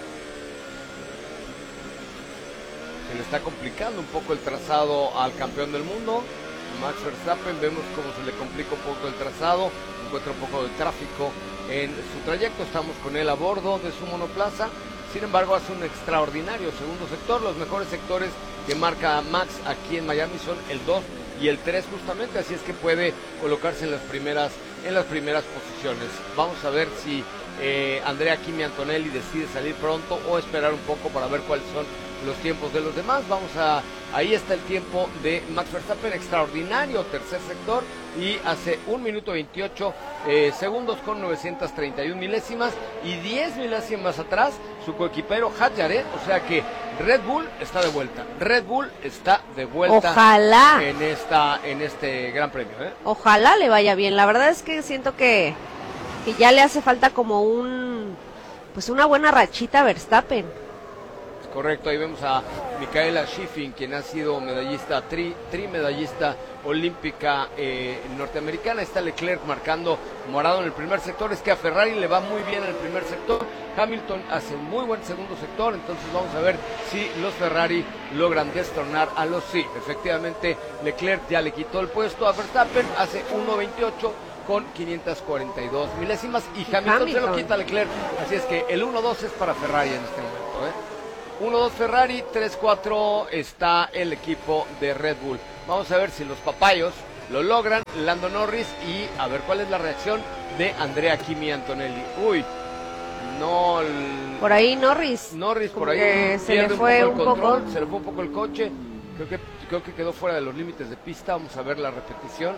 Se le está complicando un poco el trazado al campeón del mundo, Max Verstappen. Vemos cómo se le complica un poco el trazado, encuentra un poco de tráfico en su trayecto. Estamos con él a bordo de su monoplaza. Sin embargo, hace un extraordinario segundo sector. Los mejores sectores que marca Max aquí en Miami son el dos y el tres justamente, así es que puede colocarse en las primeras en las primeras posiciones. Vamos a ver si eh, Andrea Kimi Antonelli decide salir pronto o esperar un poco para ver cuáles son los tiempos de los demás. Vamos a, ahí está el tiempo de Max Verstappen, extraordinario tercer sector, y hace un minuto veintiocho eh, segundos con novecientas treinta y una milésimas, y diez milésimas atrás su coequipero Hadjar, o sea que Red Bull está de vuelta, Red Bull está de vuelta. Ojalá en esta en este gran premio, ¿eh? Ojalá le vaya bien. La verdad es que siento que, que ya le hace falta como un pues una buena rachita a Verstappen. Correcto, ahí vemos a Michaela Schifrin, quien ha sido medallista, tri, trimedallista olímpica eh, norteamericana. Está Leclerc marcando morado en el primer sector. Es que a Ferrari le va muy bien en el primer sector. Hamilton hace un muy buen segundo sector. Entonces vamos a ver si los Ferrari logran destronar a los sí. Efectivamente, Leclerc ya le quitó el puesto a Verstappen. Hace uno veintiocho con quinientas cuarenta y dos milésimas. Y Hamilton, Hamilton se lo quita a Leclerc. Así es que el uno dos es para Ferrari en este momento, ¿eh? uno dos Ferrari, tres cuatro está el equipo de Red Bull. Vamos a ver si los papayos lo logran, Lando Norris, y a ver cuál es la reacción de Andrea Kimi Antonelli. Uy, no... El... Por ahí Norris. Norris por ahí se le fue un, un control, poco. Se le fue un poco el coche. Creo que, creo que quedó fuera de los límites de pista. Vamos a ver la repetición.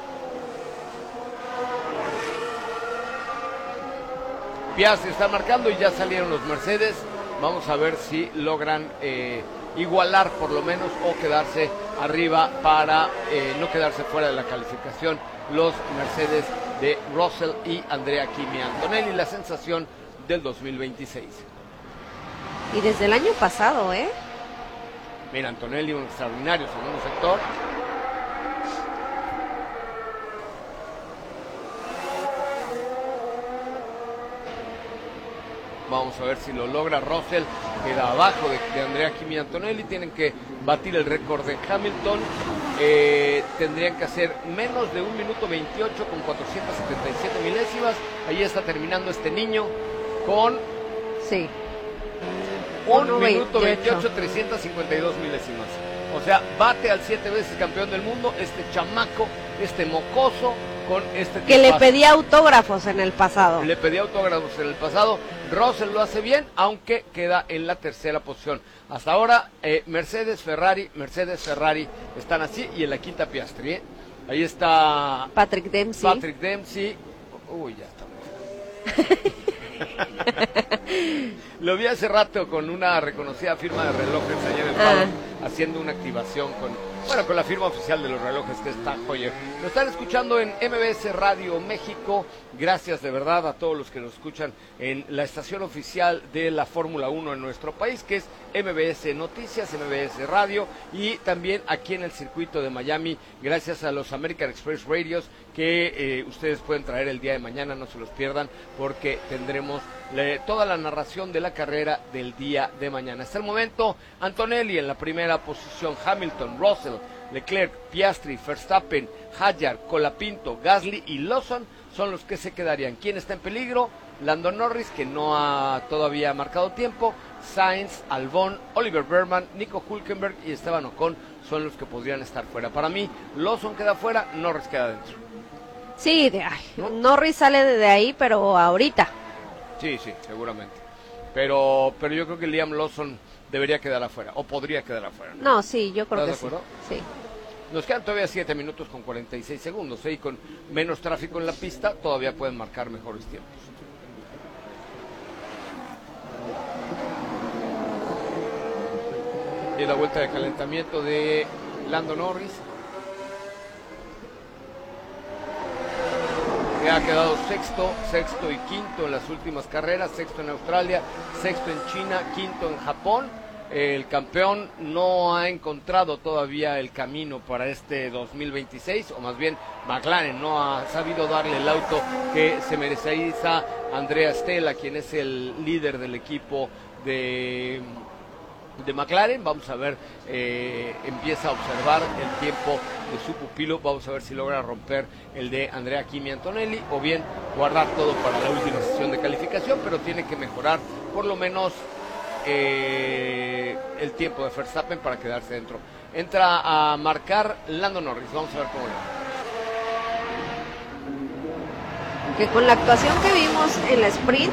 Piastri está marcando y ya salieron los Mercedes. Vamos a ver si logran eh, igualar por lo menos o quedarse arriba para eh, no quedarse fuera de la calificación los Mercedes de Russell y Andrea Kimi Antonelli, la sensación del dos mil veintiséis. Y desde el año pasado, ¿eh? Mira, Antonelli, un extraordinario segundo sector. Vamos a ver si lo logra. Russell queda abajo de, de Andrea Kimi Antonelli. Tienen que batir el récord de Hamilton. Eh, tendrían que hacer menos de un minuto veintiocho con cuatrocientas setenta y siete milésimas. Ahí está terminando este niño con Sí. Un minuto veintiocho, trescientos cincuenta y dos milésimas. O sea, bate al siete veces campeón del mundo, este chamaco, este mocoso, con este que le tipazo. pedía autógrafos en el pasado. Le pedía autógrafos en el pasado. Russell lo hace bien, aunque queda en la tercera posición. Hasta ahora, eh, Mercedes, Ferrari, Mercedes, Ferrari están así, y en la quinta Piastri, ¿eh? Ahí está Patrick Dempsey. Patrick Dempsey. Uy, ya está. Lo vi hace rato con una reconocida firma de relojes allá en el Palo, ah. haciendo una activación con, bueno, con la firma oficial de los relojes, que está Hoyer. Lo están escuchando en M B S Radio México. Gracias de verdad a todos los que nos escuchan en la estación oficial de la Fórmula uno en nuestro país, que es M B S Noticias, M B S Radio, y también aquí en el circuito de Miami, gracias a los American Express Radios, que eh, ustedes pueden traer el día de mañana, no se los pierdan, porque tendremos le, toda la narración de la carrera del día de mañana. Hasta el momento, Antonelli en la primera posición, Hamilton, Russell, Leclerc, Piastri, Verstappen, Hadjar, Colapinto, Gasly y Lawson son los que se quedarían. ¿Quién está en peligro? Lando Norris, que no ha todavía marcado tiempo, Sainz, Albon, Oliver Berman, Nico Hülkenberg y Esteban Ocon son los que podrían estar fuera. Para mí, Lawson queda fuera, Norris queda dentro. Sí, de, ay, ¿no? Norris sale de ahí, pero ahorita. Sí, sí, seguramente. Pero, pero yo creo que Liam Lawson debería quedar afuera, o podría quedar afuera. No, no sí, yo creo que sí. sí. Nos quedan todavía siete minutos con cuarenta y seis segundos, ¿eh? Y con menos tráfico en la pista todavía pueden marcar mejores tiempos. Y la vuelta de calentamiento de Lando Norris, que ha quedado sexto, sexto y quinto en las últimas carreras, sexto en Australia, sexto en China, quinto en Japón. El campeón no ha encontrado todavía el camino para este dos mil veintiséis, o más bien McLaren no ha sabido darle el auto que se merece. Ahí está Andrea Stella, quien es el líder del equipo de, de McLaren. Vamos a ver, eh, empieza a observar el tiempo de su pupilo. Vamos a ver si logra romper el de Andrea Kimi Antonelli, o bien guardar todo para la última sesión de calificación, pero tiene que mejorar por lo menos Eh, el tiempo de Verstappen para quedarse dentro. Entra a marcar Lando Norris. Vamos a ver cómo le va. Que con la actuación que vimos en la sprint,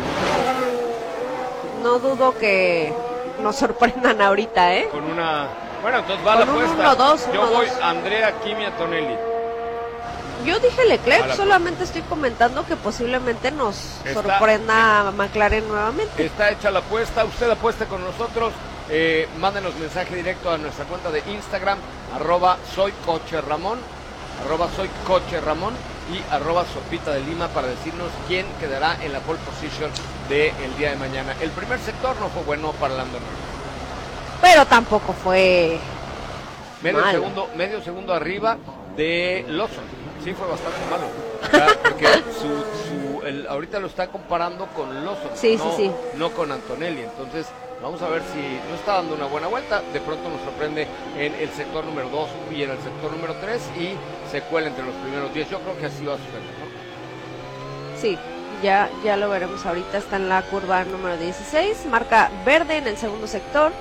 no dudo que nos sorprendan ahorita, ¿eh? Con una... Bueno, entonces va con la apuesta. uno, dos, Yo uno, voy dos. Andrea Kimi Antonelli. Yo dije Leclerc, la... solamente estoy comentando que posiblemente nos está, sorprenda a McLaren nuevamente. Está hecha la apuesta, usted apuesta con nosotros, eh, mándenos mensaje directo a nuestra cuenta de Instagram, arroba soy coche Ramón, arroba soy coche Ramón y arroba sopita de Lima, para decirnos quién quedará en la pole position del día de mañana. El primer sector no fue bueno para Lando Norris, pero tampoco fue medio mal. segundo, medio segundo arriba de Lawson. Sí, fue bastante malo, ¿verdad? Porque su, su, el, ahorita lo está comparando con Lawson, sí, no, sí, sí. no con Antonelli. Entonces, vamos a ver si no está dando una buena vuelta. De pronto nos sorprende en el sector número dos y en el sector número tres y se cuela entre los primeros diez. Yo creo que así va a suceder, ¿no? Sí, ya, ya lo veremos ahorita. Está en la curva número dieciséis, marca verde en el segundo sector.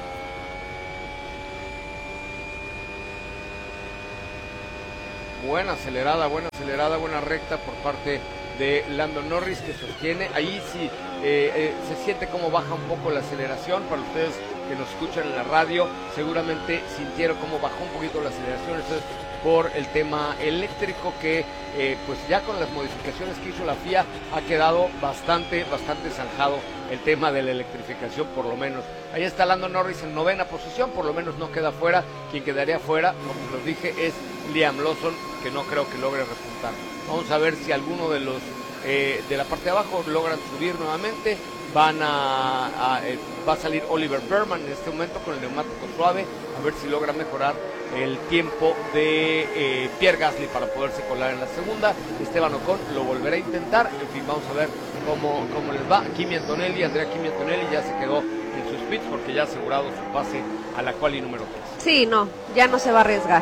Buena acelerada, buena acelerada, buena recta por parte de Lando Norris, que sostiene. Ahí sí eh, eh, se siente como baja un poco la aceleración. Para ustedes que nos escuchan en la radio, seguramente sintieron como bajó un poquito la aceleración. Eso es por el tema eléctrico, que eh, pues ya con las modificaciones que hizo la F I A ha quedado bastante, bastante zanjado el tema de la electrificación, por lo menos. Ahí está Lando Norris en novena posición, por lo menos no queda fuera. Quien quedaría fuera, como les dije, es Liam Lawson, que no creo que logre repuntar. Vamos a ver si alguno de los eh, de la parte de abajo logran subir nuevamente. Van a, a eh, va a salir Oliver Berman en este momento con el neumático suave, a ver si logra mejorar el tiempo de eh, Pierre Gasly para poderse colar en la segunda. Esteban Ocon lo volverá a intentar. En fin, vamos a ver cómo, cómo les va. Kimi Antonelli, Andrea Kimi Antonelli ya se quedó en sus pits porque ya ha asegurado su pase a la quali número tres. Sí, no, ya no se va a arriesgar.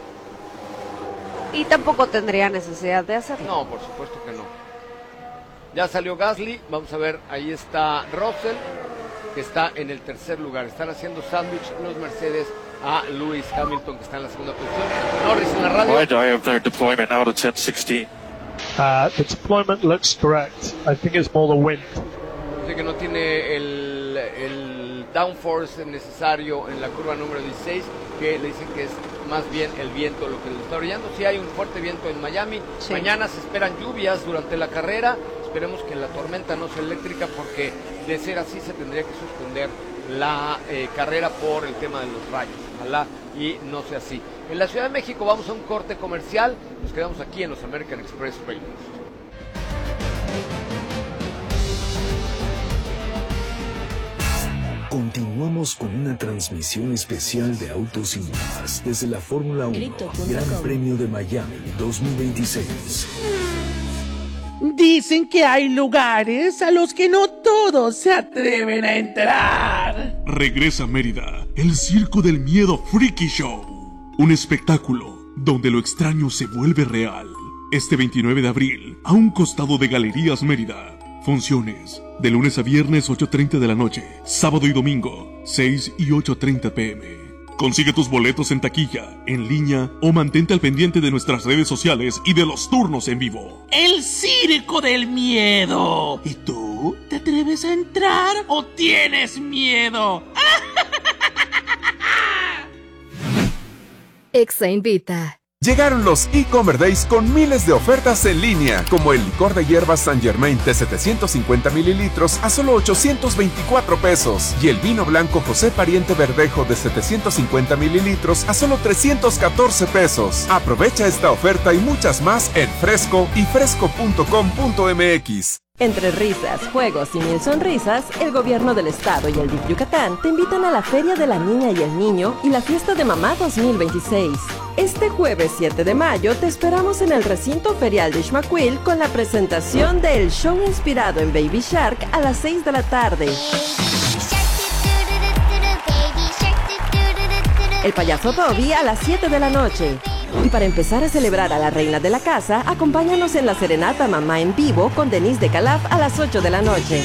Y tampoco tendría necesidad de hacerlo. No, por supuesto que no. Ya salió Gasly, vamos a ver, ahí está Russell, que está en el tercer lugar. Están haciendo sándwich los Mercedes a Lewis Hamilton, que está en la segunda posición. Norris en la radio. Why do I have their deployment out of ten sixteen? Uh, the deployment looks correct. I think it's more the wind. Dice que no tiene el, el downforce necesario en la curva número dieciséis, que le dicen que es más bien el viento lo que le está brillando. Sí hay un fuerte viento en Miami. Sí. Mañana se esperan lluvias durante la carrera. Esperemos que la tormenta no sea eléctrica, porque de ser así se tendría que suspender la eh, carrera por el tema de los rayos. Ojalá y no sea así. En la Ciudad de México vamos a un corte comercial. Nos quedamos aquí en los American Express Radio. Continuamos con una transmisión especial de Autos y Más desde la Fórmula uno Gran Premio de Miami dos mil veintiséis. Dicen que hay lugares a los que no todos se atreven a entrar. Regresa a Mérida, el Circo del Miedo Freaky Show. Un espectáculo donde lo extraño se vuelve real. Este veintinueve de abril, a un costado de Galerías Mérida. Funciones de lunes a viernes ocho treinta de la noche, sábado y domingo seis y ocho treinta pm. Consigue tus boletos en taquilla, en línea o mantente al pendiente de nuestras redes sociales y de los turnos en vivo. El Circo del Miedo. ¿Y tú? ¿Te atreves a entrar o tienes miedo? Exa invita. Llegaron los e-Commerce Days con miles de ofertas en línea, como el licor de hierbas Saint Germain de setecientos cincuenta mililitros a solo ochocientos veinticuatro pesos y el vino blanco José Pariente Verdejo de setecientos cincuenta mililitros a solo trescientos catorce pesos. Aprovecha esta oferta y muchas más en Fresco y fresco punto com punto m x. Entre risas, juegos y mil sonrisas, el gobierno del estado y el D I F Yucatán te invitan a la Feria de la Niña y el Niño y la Fiesta de Mamá dos mil veintiséis. Este jueves siete de mayo te esperamos en el recinto ferial de Ixmaquil con la presentación del show inspirado en Baby Shark a las seis de la tarde. El payaso Dobby a las siete de la noche. Y para empezar a celebrar a la reina de la casa, acompáñanos en la serenata Mamá en vivo con Denise de Calaf a las ocho de la noche.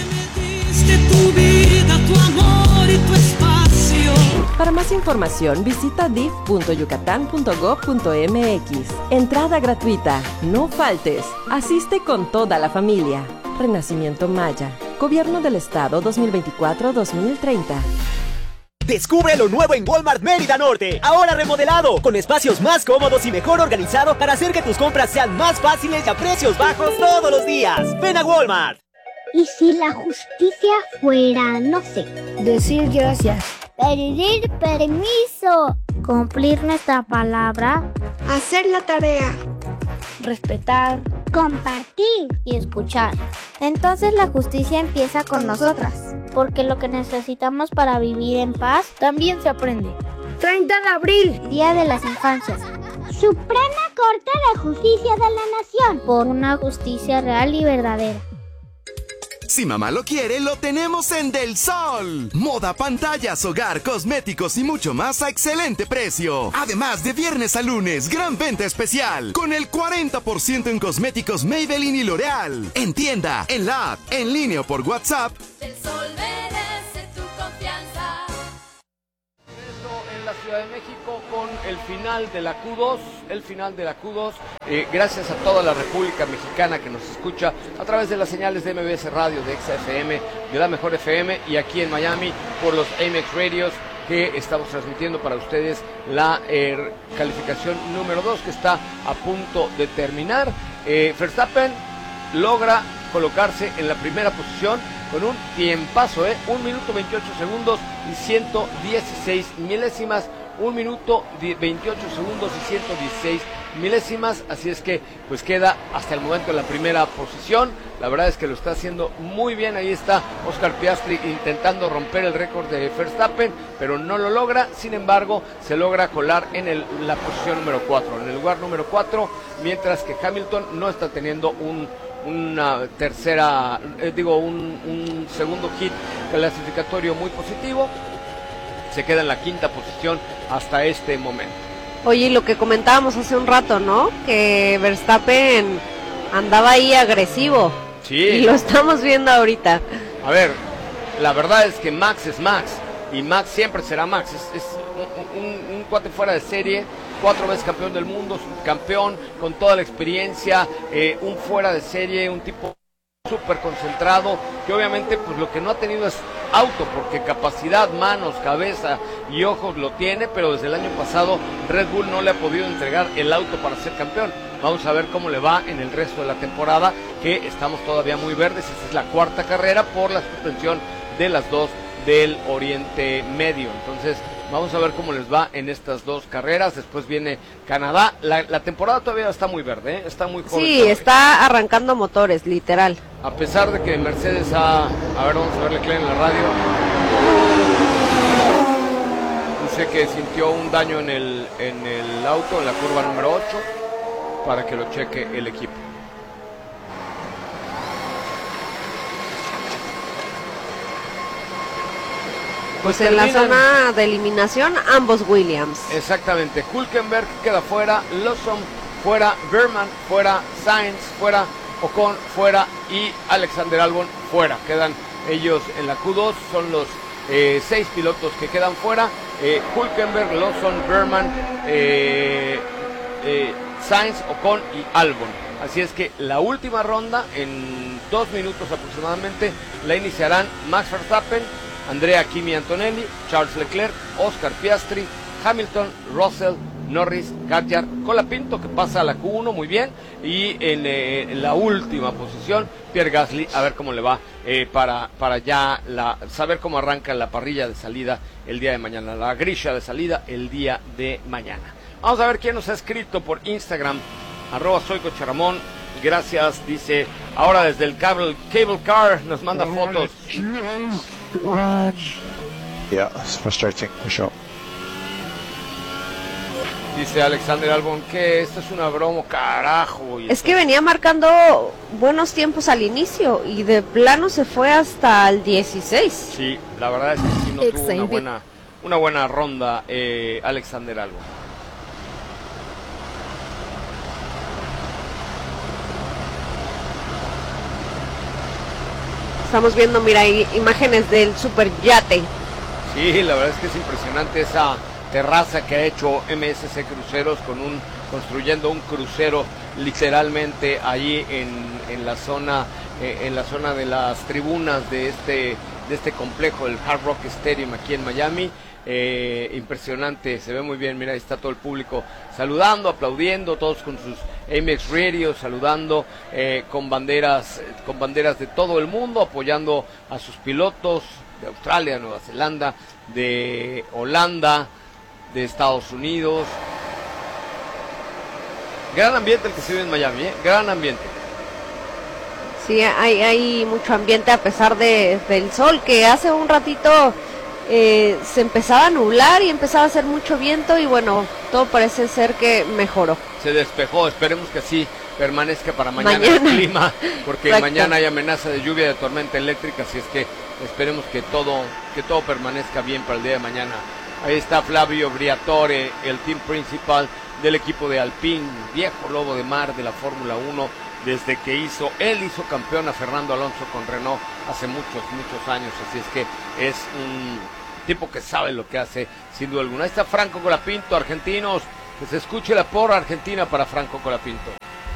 Para más información, visita d i f punto yucatán punto gov punto m x. Entrada gratuita. No faltes. Asiste con toda la familia. Renacimiento Maya. Gobierno del Estado dos mil veinticuatro a dos mil treinta. Descubre lo nuevo en Walmart Mérida Norte, ahora remodelado, con espacios más cómodos y mejor organizados para hacer que tus compras sean más fáciles y a precios bajos todos los días. ¡Ven a Walmart! ¿Y si la justicia fuera, no sé, decir gracias, pedir permiso, cumplir nuestra palabra, hacer la tarea, respetar, compartir y escuchar? Entonces la justicia empieza con nosotras, porque lo que necesitamos para vivir en paz también se aprende. treinta de abril, Día de las Infancias. Suprema Corte de Justicia de la Nación, por una justicia real y verdadera. Si mamá lo quiere, lo tenemos en Del Sol. Moda, pantallas, hogar, cosméticos y mucho más a excelente precio. Además, de viernes a lunes, gran venta especial. Con el cuarenta por ciento en cosméticos Maybelline y L'Oreal. En tienda, en la app, en línea o por WhatsApp. Del Sol merece tu confianza. En la Ciudad de México con el final de la Q dos, el final de la Q dos, eh, gracias a toda la República Mexicana que nos escucha a través de las señales de M B S Radio, de Exa F M, de La Mejor F M y aquí en Miami por los Amex Radios que estamos transmitiendo para ustedes la eh, calificación número dos que está a punto de terminar. Eh, Verstappen logra colocarse en la primera posición con un tiempazo, ¿eh? un minuto veintiocho segundos y ciento dieciséis milésimas, un minuto veintiocho segundos y ciento dieciséis milésimas, así es que pues queda hasta el momento en la primera posición. La verdad es que lo está haciendo muy bien. Ahí está Oscar Piastri intentando romper el récord de Verstappen, pero no lo logra. Sin embargo, se logra colar en el, la posición número cuatro, en el lugar número cuatro, mientras que Hamilton no está teniendo un una tercera, eh, digo, un, un segundo hit clasificatorio muy positivo. Se queda en la quinta posición hasta este momento. Oye, lo que comentábamos hace un rato, ¿no? Que Verstappen andaba ahí agresivo. Sí. Y lo estamos viendo ahorita. A ver, la verdad es que Max es Max. Y Max siempre será Max. Es, es un, un, un cuate fuera de serie. Cuatro veces campeón del mundo, campeón con toda la experiencia. Eh, un fuera de serie, un tipo súper concentrado, que obviamente pues lo que no ha tenido es auto, porque capacidad, manos, cabeza y ojos lo tiene, pero desde el año pasado Red Bull no le ha podido entregar el auto para ser campeón. Vamos a ver cómo le va en el resto de la temporada, que estamos todavía muy verdes. Esta es la cuarta carrera por la suspensión de las dos del Oriente Medio. Entonces vamos a ver cómo les va en estas dos carreras. Después viene Canadá. La, la temporada todavía está muy verde, ¿eh? Está muy joven. Sí, todavía. está arrancando motores, literal. A pesar de que Mercedes ha... A ver, vamos a ver Leclerc en la radio. Dice que sintió un daño en el, en el auto, en la curva número ocho, para que lo cheque el equipo. Pues en la zona de eliminación, ambos Williams. Exactamente. Hülkenberg queda fuera, Lawson fuera, Berman fuera, Sainz fuera, Ocon fuera y Alexander Albon fuera. Quedan ellos en la Q dos, son los eh, seis pilotos que quedan fuera. Eh, Hülkenberg, Lawson, Berman, eh, eh, Sainz, Ocon y Albon. Así es que la última ronda, en dos minutos aproximadamente, la iniciarán Max Verstappen, Andrea Kimi Antonelli, Charles Leclerc, Oscar Piastri, Hamilton, Russell, Norris, Hadjar, Colapinto, que pasa a la Q uno muy bien, y en, eh, en la última posición Pierre Gasly, a ver cómo le va eh, para, para ya la, saber cómo arranca la parrilla de salida el día de mañana, la grilla de salida el día de mañana. Vamos a ver quién nos ha escrito por Instagram, arroba soy Cocharamón. Gracias, dice, ahora desde el cable, cable car nos manda fotos. Yeah, it's frustrating for sure. Dice Alexander Albon que esto es una broma, carajo. Y es que venía marcando buenos tiempos al inicio y de plano se fue hasta el dieciséis. Sí, la verdad es que sí no tuvo una buena, una buena ronda eh, Alexander Albon. Estamos viendo, mira, imágenes del super yate. Sí, la verdad es que es impresionante esa terraza que ha hecho M S C Cruceros con un construyendo un crucero literalmente allí en, en la zona eh, en la zona de las tribunas de este de este complejo, el Hard Rock Stadium aquí en Miami. Eh, impresionante, se ve muy bien, mira, ahí está todo el público saludando, aplaudiendo, todos con sus Amex Radio, saludando eh, con banderas con banderas de todo el mundo, apoyando a sus pilotos de Australia, Nueva Zelanda, de Holanda, de Estados Unidos. Gran ambiente el que se vive en Miami, ¿eh? Gran ambiente. Sí, hay, hay mucho ambiente a pesar de, del sol, que hace un ratito eh, se empezaba a nublar y empezaba a hacer mucho viento y bueno, todo parece ser que mejoró. Se despejó, esperemos que así permanezca para mañana, mañana. el clima, porque Exacto. Mañana hay amenaza de lluvia, de tormenta eléctrica, así es que esperemos que todo, que todo permanezca bien para el día de mañana. Ahí está Flavio Briatore, el team principal del equipo de Alpine, viejo lobo de mar de la Fórmula uno, desde que hizo, él hizo campeón a Fernando Alonso con Renault hace muchos, muchos años, así es que es un tipo que sabe lo que hace, sin duda alguna. Ahí está Franco Colapinto, argentinos, que se escuche la porra argentina para Franco Colapinto.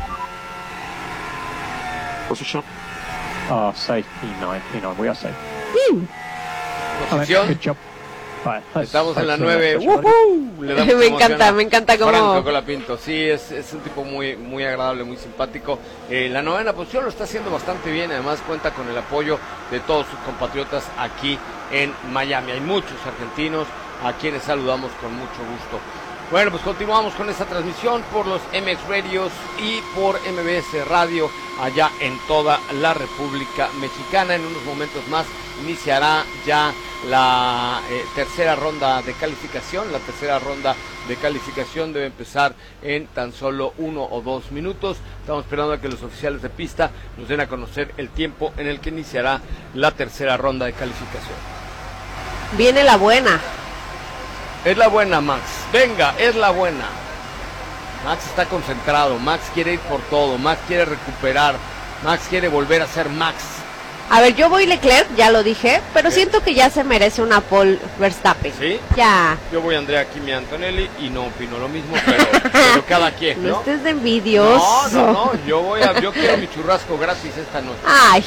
Position. Oh, safe P nine, P nine, we are safe. Posición. Good job. Estamos en la nueve. Uh-huh. Le damos me encanta, me encanta como Franco Colapinto. Sí, es, es un tipo muy muy agradable, muy simpático. Eh, la novena posición lo está haciendo bastante bien. Además cuenta con el apoyo de todos sus compatriotas aquí en Miami. Hay muchos argentinos a quienes saludamos con mucho gusto. Bueno, pues continuamos con esta transmisión por los M X Radios y por M B S Radio allá en toda la República Mexicana. En unos momentos más iniciará ya la eh, tercera ronda de calificación. La tercera ronda de calificación debe empezar en tan solo uno o dos minutos. Estamos esperando a que los oficiales de pista nos den a conocer el tiempo en el que iniciará la tercera ronda de calificación. Viene la buena. Es la buena, Max. Venga, es la buena. Max está concentrado. Max quiere ir por todo. Max quiere recuperar Max quiere volver a ser Max. A ver, yo voy Leclerc, ya lo dije, pero ¿Sí? siento que ya se merece una pole Verstappen. ¿Sí? Ya. Yo voy a Andrea Kimi Antonelli y no opino lo mismo, pero, pero cada quien, ¿no? No estés de envidioso. No, no, no, yo voy a, yo quiero mi churrasco gratis esta noche. Ay.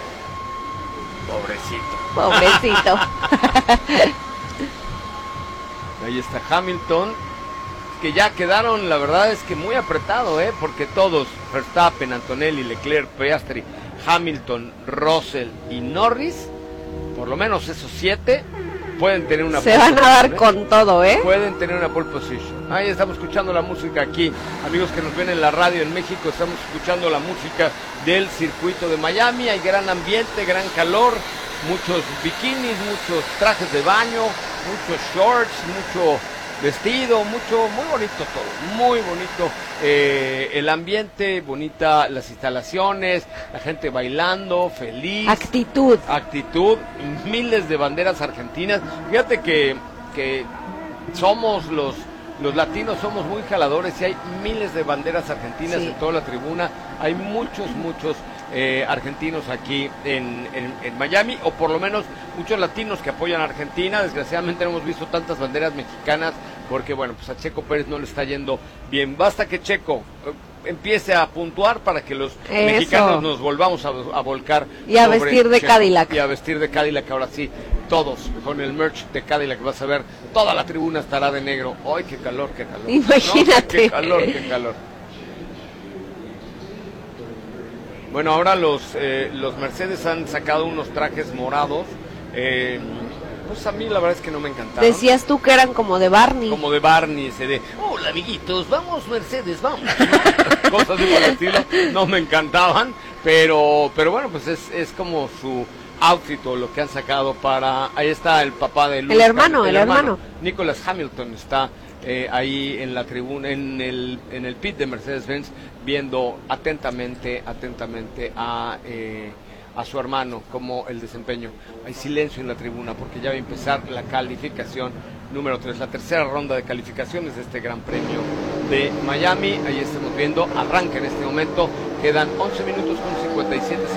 Pobrecito. Pobrecito. Ahí está Hamilton, que ya quedaron, la verdad es que muy apretado, ¿eh? Porque todos, Verstappen, Antonelli, Leclerc, Piastri, Hamilton, Russell y Norris, por lo menos esos siete, pueden tener una Se van a dar ¿eh? con todo, ¿eh? Pueden tener una pole position. Ahí estamos escuchando la música aquí. Amigos que nos ven en la radio en México, estamos escuchando la música del circuito de Miami. Hay gran ambiente, gran calor, muchos bikinis, muchos trajes de baño, muchos shorts, mucho vestido, mucho, muy bonito todo, muy bonito eh, el ambiente, bonita las instalaciones, la gente bailando, feliz. Actitud. Actitud, miles de banderas argentinas. Fíjate que, que somos los, los latinos, somos muy jaladores y hay miles de banderas argentinas sí. en toda la tribuna. Hay muchos, muchos eh, argentinos aquí en, en, en Miami, o por lo menos muchos latinos que apoyan a Argentina. Desgraciadamente no hemos visto tantas banderas mexicanas porque, bueno, pues a Checo Pérez no le está yendo bien. Basta que Checo eh, empiece a puntuar para que los Eso. mexicanos nos volvamos a, a volcar. Y a vestir de Checo, Cadillac. Y a vestir de Cadillac, ahora sí, todos con el merch de Cadillac. Vas a ver, toda la tribuna estará de negro. ¡Ay, qué calor, qué calor! Imagínate. ¿No? ¡Qué calor, qué calor! Bueno, ahora los, eh, los Mercedes han sacado unos trajes morados. Eh, pues a mí la verdad es que no me encantaron. Decías tú que eran como de Barney. Como de Barney, ese de, hola amiguitos, vamos Mercedes, vamos. ¿No? Cosas de por el estilo, no me encantaban, pero pero bueno, pues es, es como su outfit o lo que han sacado para... Ahí está el papá de Lewis El hermano, el, el hermano. hermano. Nicholas Hamilton está eh, ahí en la tribuna, en el, en el pit de Mercedes-Benz, viendo atentamente, atentamente a... Eh, a su hermano, como el desempeño. Hay silencio en la tribuna porque ya va a empezar la calificación número tres, la tercera ronda de calificaciones de este Gran Premio de Miami. Ahí estamos viendo, arranca en este momento, quedan once minutos con cincuenta y siete segundos.